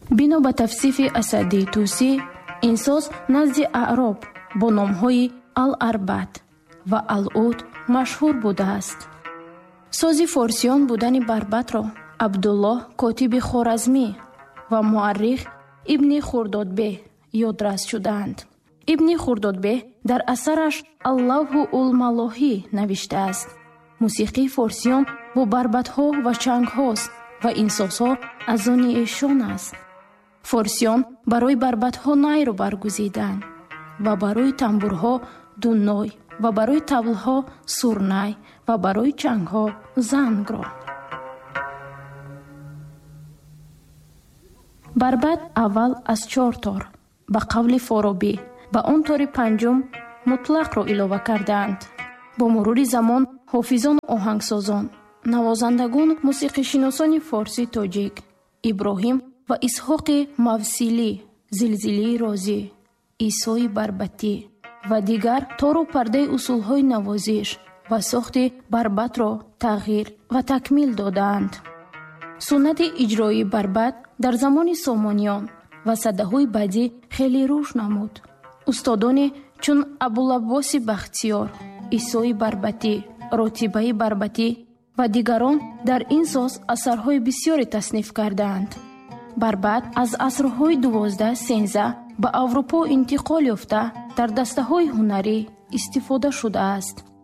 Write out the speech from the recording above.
бино ба тавсифи Асадӣ Тусӣ, ин соз назди аъроб бо номҳои Ал-Арбат ва Ал-Уд машҳур будааст. сози форсиён будани барбатро Абдуллоҳ котиби Хоразмӣ ва муаррих ибни Хурдодбеҳ ёдрас шудаанд. ибни Хурдодбеҳ дар асараш Аллавҳу ул-Малоҳӣ навиштааст: мусиқии форсиён бо барбатҳо ва чангҳост ва ин созҳо аз они эшон аст. форсиён барои барбатҳо найро баргузиданд ва барои тамбурҳо дунной ва барои таблҳо сурнай ва барои чангҳо зангро. барбат аввал аз 4 тор ба қавли Форобӣ ба он тори панҷум мутлақро илова карданд. бо мурури замон ҳофизон оҳангсозон, навозандагон мусиқишиносони форси тоҷик Иброҳим ва Исҳоқи Мавсилӣ, Зилзилии Розӣ, Исои Барбатӣ ва дигар тору пардаи усулҳои навозиш ва сохти барбатро тағйир ва такмил доданд. суннати иҷроии барбат дар замони Сомониён ва садаҳои баъдӣ хеле рушд намуд. устодоне чун Абулаббоси Бахтиёр, Исои Барбатӣ, Ротибаи Барбатӣ ва дигарон дар ин соз асарҳои бисёре тасниф кардаанд. барбат аз асрҳои 12-13 ба Аврупо интиқол ёфта дар дастаҳои ҳунарӣ истифода шудааст.